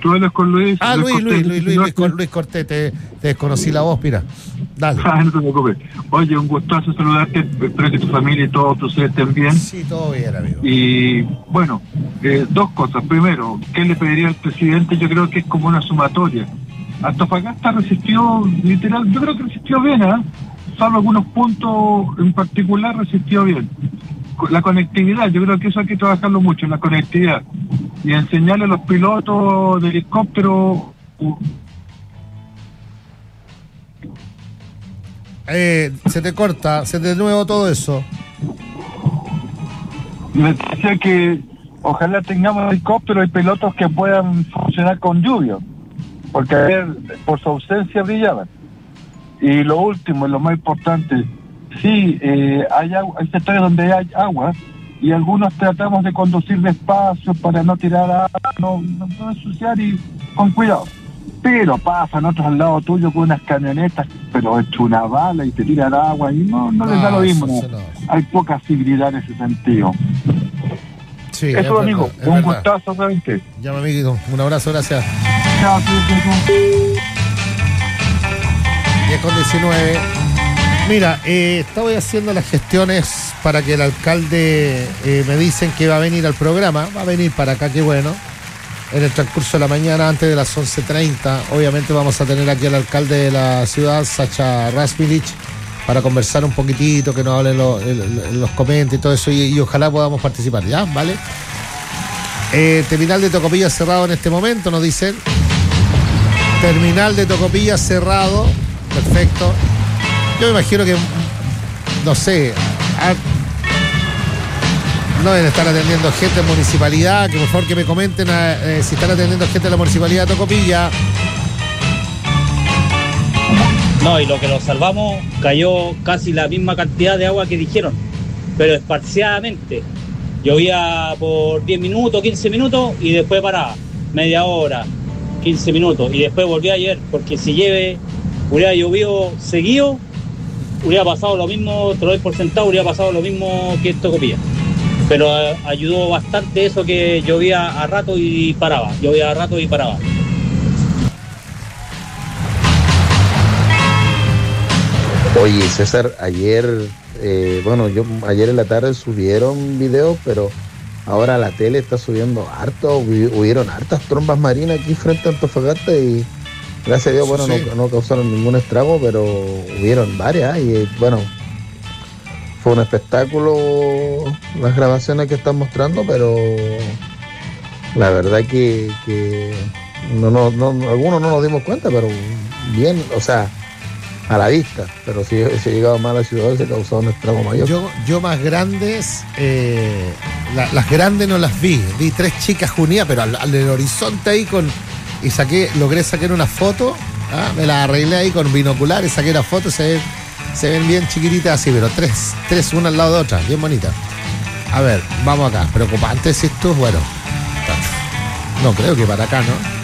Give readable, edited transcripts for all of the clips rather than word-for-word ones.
Tú hablas con Luis. Luis Cortés, te desconocí la voz, mira. Dale. No te preocupes. Oye, un gustazo saludarte. Espero que tu familia y todos tus seres estén bien. Sí, todo bien, amigo. Y bueno, dos cosas. Primero, ¿qué le pediría al presidente? Yo creo que es como una sumatoria. Antofagasta resistió, literal, yo creo que resistió bien, salvo algunos puntos en particular, resistió bien. La conectividad, yo creo que eso hay que trabajarlo mucho, la conectividad. Y enseñarle a los pilotos de helicóptero. Se te corta, se te de nuevo todo eso. Les decía que ojalá tengamos helicópteros y pilotos que puedan funcionar con lluvia, porque ayer por su ausencia brillaban. Y lo último, lo más importante, sí, hay sectores donde hay agua y algunos tratamos de conducir despacio para no tirar agua, no ensuciar y con cuidado. Pero pasan otros al lado tuyo con unas camionetas, pero hecho una bala y te tiran agua y no les da lo mismo. No. Hay poca civilidad en ese sentido. Sí, eso, amigo, un gustazo realmente. Ya, mi amiguito, un abrazo, gracias. Chao, 10:19. Mira, estoy haciendo las gestiones para que el alcalde, me dicen que va a venir al programa, va a venir para acá, qué bueno. En el transcurso de la mañana, antes de las 11:30, obviamente vamos a tener aquí al alcalde de la ciudad, Sacha Rasmilich, para conversar un poquitito, que nos hablen, los comente y todo eso, y ojalá podamos participar, ¿ya? ¿Vale? Terminal de Tocopilla cerrado en este momento, nos dicen. Terminal de Tocopilla cerrado, perfecto. Yo me imagino que, no sé, no deben estar atendiendo gente en municipalidad, que por favor que me comenten si están atendiendo gente de la municipalidad de Tocopilla. No, y lo que lo salvamos, cayó casi la misma cantidad de agua que dijeron, pero esparciadamente. Llovía por 10 minutos, 15 minutos y después paraba, media hora, 15 minutos, y después volvió a llover, porque si hubiera llovido seguido, hubiera pasado lo mismo, te lo doy por sentado, hubiera pasado lo mismo que en Tocopilla. Pero ayudó bastante eso que llovía a rato y paraba, Oye, César, ayer en la tarde subieron videos, pero ahora la tele está subiendo harto, hubieron hartas trombas marinas aquí frente a Antofagasta y gracias a Dios, no causaron ningún estrago, pero hubieron varias y bueno, fue un espectáculo las grabaciones que están mostrando, pero la verdad que algunos no nos dimos cuenta, pero bien, o sea, a la vista, pero si se llegaba mal a la ciudad se causaba un estrago mayor. Yo más grandes, las grandes no las vi 3 chicas unidas, pero al del horizonte ahí logré sacar una foto, me la arreglé ahí con binoculares, saqué la foto, se ven bien chiquititas así, pero tres una al lado de otra, bien bonitas. A ver, vamos acá, preocupante si esto, bueno, no creo que para acá, ¿no?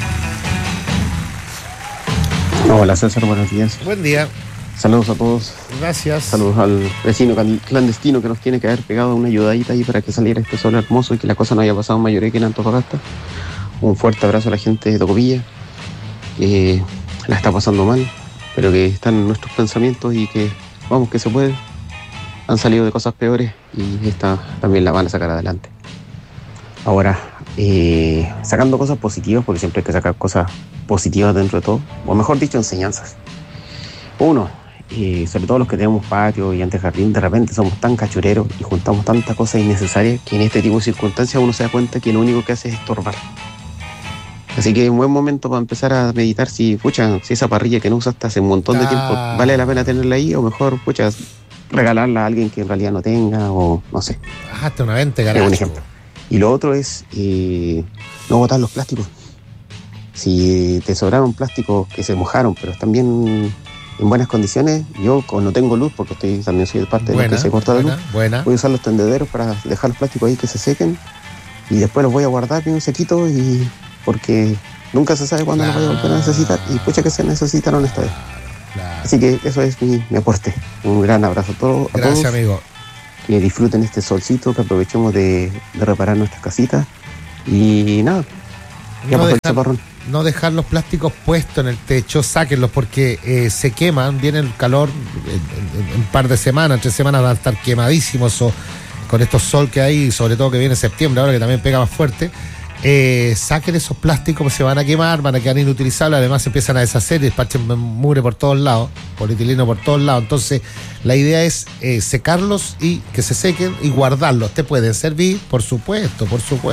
Hola César, buenos días. Buen día. Saludos a todos. Gracias. Saludos al vecino clandestino que nos tiene que haber pegado una ayudadita ahí para que saliera este sol hermoso y que la cosa no haya pasado en Mayoré que en Antofagasta. Un fuerte abrazo a la gente de Tocopilla, que la está pasando mal, pero que están en nuestros pensamientos y que, vamos, que se puede. Han salido de cosas peores y esta también la van a sacar adelante. Ahora, sacando cosas positivas, porque siempre hay que sacar cosas positivas dentro de todo, o mejor dicho, enseñanzas. Uno, sobre todo los que tenemos patio y antejardín, de repente somos tan cachureros y juntamos tantas cosas innecesarias que en este tipo de circunstancias uno se da cuenta que lo único que hace es estorbar. Así que es un buen momento para empezar a meditar si esa parrilla que no usaste hace un montón de tiempo, ¿vale la pena tenerla ahí? O mejor, regalarla a alguien que en realidad no tenga, o no sé. Hasta una venta, garaje. Es un ejemplo. Y lo otro es no botar los plásticos. Si te sobraron plásticos que se mojaron, pero están bien en buenas condiciones, yo no tengo luz, porque también soy parte de los que se corta la luz, voy a usar los tendederos para dejar los plásticos ahí que se sequen y después los voy a guardar en un sequito, porque nunca se sabe cuándo los voy a volver a necesitar, y que se necesitaron esta vez. Así que eso es mi aporte. Un gran abrazo a todos. Gracias, amigo. Que disfruten este solcito, que aprovechemos de reparar nuestras casitas. Y nada, ya pasó el chaparrón. no dejar los plásticos puestos en el techo, sáquenlos porque se queman, viene el calor en un par de semanas, 3 semanas van a estar quemadísimos con estos sol que hay, sobre todo que viene septiembre, ahora que también pega más fuerte. Saquen esos plásticos, se van a quemar, van a quedar inutilizables, además se empiezan a deshacer y despachen mugre por todos lados, polietileno por todos lados. Entonces la idea es secarlos y que se sequen y guardarlos. Te pueden servir, por supuesto,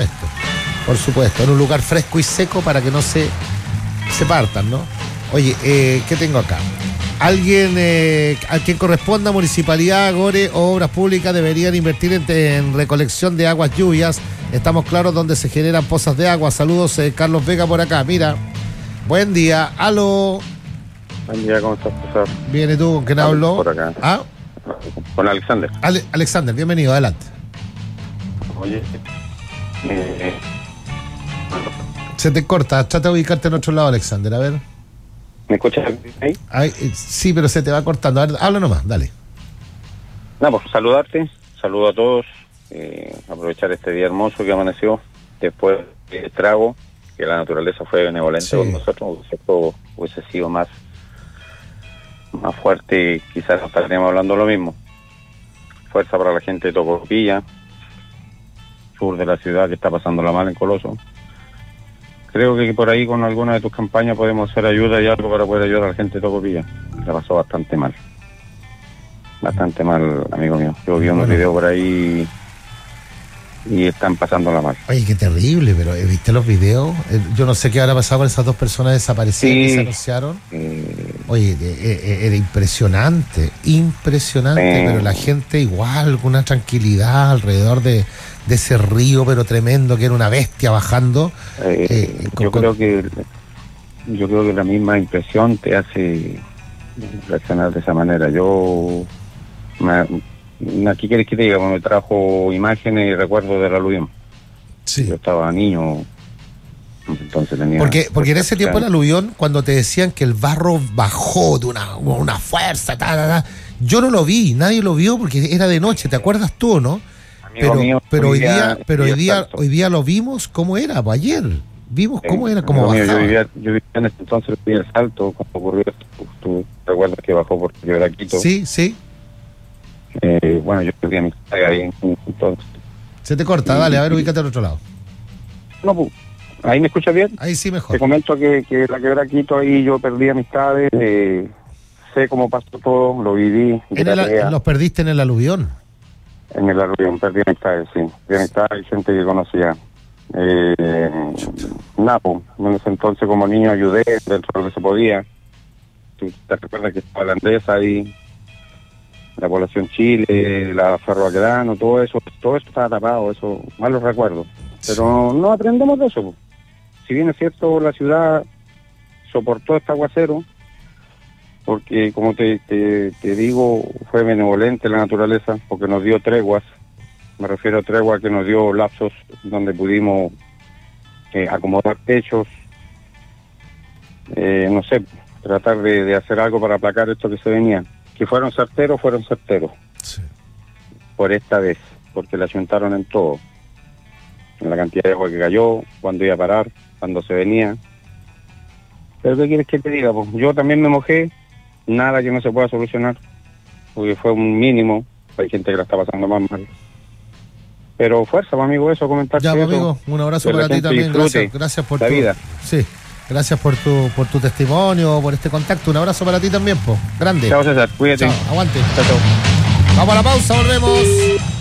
en un lugar fresco y seco para que no se partan, ¿no? Oye, ¿qué tengo acá? Alguien, a quien corresponda, municipalidad, Gore o obras públicas deberían invertir en recolección de aguas lluvias. Estamos claros donde se generan pozas de agua. Saludos, Carlos Vega por acá. Mira, buen día. Aló. Buen día, ¿cómo estás, profesor? Bien, ¿y tú? ¿Con quién habló? Por acá. ¿Ah? Con Alexander. Alexander, bienvenido, adelante. Oye, se te corta, trata de ubicarte en otro lado, Alexander, a ver. ¿me escuchas ahí? Ay, sí, pero se te va cortando. A ver, habla nomás, dale. No, pues saludarte, saludo a todos, aprovechar este día hermoso que amaneció, después del trago, que la naturaleza fue benevolente con nosotros, esto hubiese sido más fuerte, quizás estaríamos hablando lo mismo. Fuerza para la gente de Tocopilla, sur de la ciudad que está pasándola mal en Coloso. Creo que por ahí con alguna de tus campañas podemos hacer ayuda y algo para poder ayudar a la gente de Tocopilla. La pasó bastante mal, amigo mío. Yo vi unos videos por ahí y están pasándola mal. Oye, qué terrible, pero ¿viste los videos? Yo no sé qué habrá pasado con esas 2 personas desaparecidas que se anunciaron. Oye, era impresionante, pero la gente igual, con una tranquilidad alrededor de ese río, pero tremendo, que era una bestia bajando. Yo creo que la misma impresión te hace reaccionar de esa manera. Aquí quieres que te diga, me trajo imágenes y recuerdos del aluvión. Sí. Yo estaba niño, entonces tenía... Porque en ese tiempo el aluvión, cuando te decían que el barro bajó de una fuerza, yo no lo vi, nadie lo vio porque era de noche, ¿te acuerdas tú o no? Pero hoy día lo vimos cómo era, ayer vimos cómo era, cómo bajaba. Yo vivía en ese entonces, vi el salto, cuando ocurrió esto, tú recuerdas que bajó por Quebraquito. Sí. Bueno, yo perdí mi ahí entonces. Se te corta, dale, a ver, ubícate al otro lado. No, pues, ¿ahí me escuchas bien? Ahí sí, mejor. Te comento que la Quebraquito ahí yo perdí amistades, sé cómo pasó todo, lo viví. ¿Los perdiste en el aluvión? En el aluvión, perdí amistades, sí. Perdí amistades y gente que conocía. Napo, en ese entonces como niño ayudé dentro de lo que se podía. Tú te recuerdas que estaba la Andesa ahí, la población Chile, la Ferro Baquedano, todo eso estaba tapado, eso, malos recuerdos. Pero no aprendemos de eso. Si bien es cierto, la ciudad soportó este aguacero, porque como te digo, fue benevolente la naturaleza, porque nos dio treguas. Me refiero a tregua que nos dio lapsos donde pudimos acomodar techos, no sé, tratar de hacer algo para aplacar esto que se venía. Que fueron certeros. Sí. Por esta vez, porque le ayuntaron en todo. En la cantidad de agua que cayó, cuando iba a parar, cuando se venía. Pero ¿qué quieres que te diga? Pues yo también me mojé, nada que no se pueda solucionar, porque fue un mínimo, hay gente que la está pasando más mal. Pero fuerza, amigo, eso, comentar. Ya, amigo, un abrazo para ti también, gracias por la vida. Sí. Gracias por tu testimonio, por este contacto. Un abrazo para ti también, po. Grande. Chao, César. Cuídate. Chao, aguante. Chao. Vamos a la pausa, volvemos.